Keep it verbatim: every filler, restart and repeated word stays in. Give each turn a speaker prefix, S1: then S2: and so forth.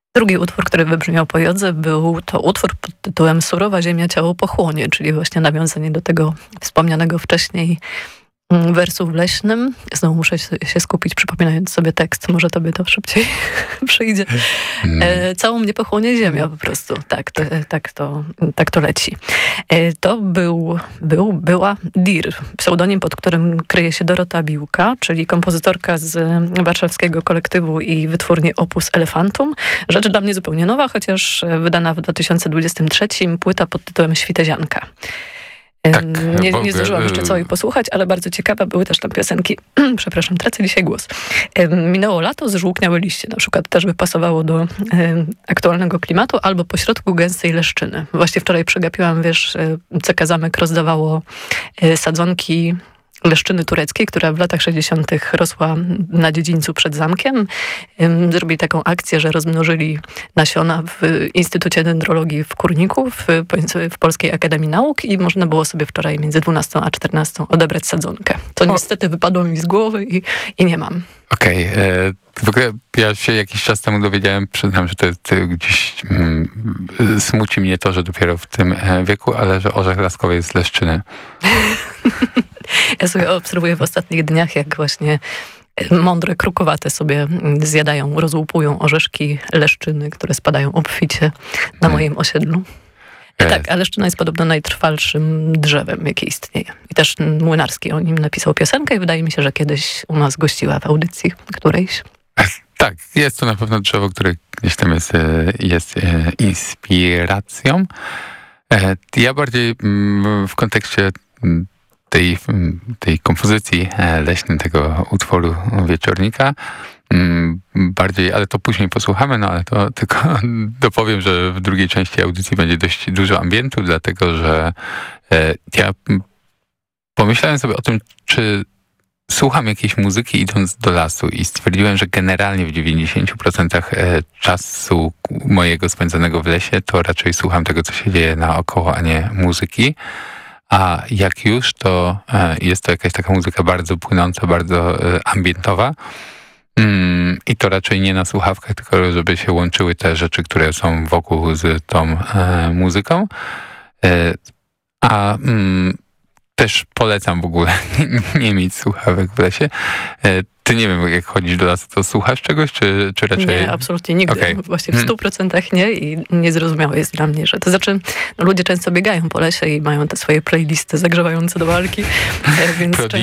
S1: Drugi utwór, który wybrzmiał po Jodze, był to utwór pod tytułem Surowa ziemia ciało pochłonie, czyli właśnie nawiązanie do tego wspomnianego wcześniej wersu w leśnym. Znowu muszę się skupić, przypominając sobie tekst. Może tobie to szybciej przyjdzie. E, całą mnie pochłonie ziemia po prostu. Tak, to, tak, to, tak to leci. E, to był, był, była Dir, pseudonim, pod którym kryje się Dorota Biłka, czyli kompozytorka z warszawskiego kolektywu i wytwórni Opus Elefantum. Rzecz dla mnie zupełnie nowa, chociaż wydana w dwa tysiące dwudziestym trzecim płyta pod tytułem Świtezianka. Tak, nie, nie zdążyłam jeszcze całej posłuchać, ale bardzo ciekawe były też tam piosenki. Przepraszam, tracę dzisiaj głos. Minęło lato, zżółkniały liście. Na przykład też by pasowało do e, aktualnego klimatu, albo Pośrodku gęstej leszczyny. Właśnie wczoraj przegapiłam, wiesz, C K Zamek rozdawało e, sadzonki leszczyny tureckiej, która w latach sześćdziesiątych rosła na dziedzińcu przed zamkiem. Zrobili taką akcję, że rozmnożyli nasiona w Instytucie Dendrologii w Kurniku, w, w Polskiej Akademii Nauk i można było sobie wczoraj między dwunastą a czternastą odebrać sadzonkę. To o. niestety wypadło mi z głowy i, i nie mam.
S2: Okej. Okay. W ogóle ja się jakiś czas temu dowiedziałem, przyznam, że to, to gdzieś mm, smuci mnie to, że dopiero w tym wieku, ale że orzech laskowy jest z leszczyny.
S1: Ja sobie obserwuję w ostatnich dniach, jak właśnie mądre krukowate sobie zjadają, rozłupują orzeszki leszczyny, które spadają obficie na moim osiedlu. I tak, a leszczyna jest podobno najtrwalszym drzewem, jakie istnieje. I też Młynarski o nim napisał piosenkę i wydaje mi się, że kiedyś u nas gościła w audycji którejś.
S2: Tak, jest to na pewno drzewo, które gdzieś tam jest, jest inspiracją. Ja bardziej w kontekście tej, tej kompozycji leśnej, tego utworu Wieczornika, bardziej, ale to później posłuchamy, no ale to tylko dopowiem, że w drugiej części audycji będzie dość dużo ambientu, dlatego że ja pomyślałem sobie o tym, czy słucham jakiejś muzyki idąc do lasu i stwierdziłem, że generalnie w dziewięćdziesięciu procentach czasu mojego spędzonego w lesie to raczej słucham tego, co się dzieje naokoło, a nie muzyki. A jak już, to jest to jakaś taka muzyka bardzo płynąca, bardzo ambientowa. I to raczej nie na słuchawkach, tylko żeby się łączyły te rzeczy, które są wokół z tą muzyką. A też polecam w ogóle nie, nie mieć słuchawek w lesie. Ty nie wiem, jak chodzisz do lasu, to słuchasz czegoś, czy, czy raczej...
S1: Nie, absolutnie nigdy. Okay. Właśnie w stu procentach nie i niezrozumiałe jest dla mnie, że to znaczy no, ludzie często biegają po lesie i mają te swoje playlisty zagrzewające do walki, więc